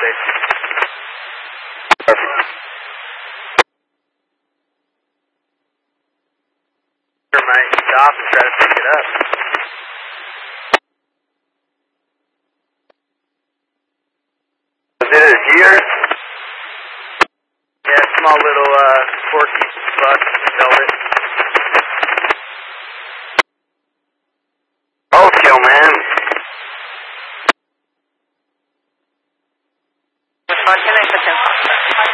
station. Perfect. Sure might stop and try to pick it up. Was it a deer? Yeah, small little porky buck, velvet. Overkill, man. What can I put them?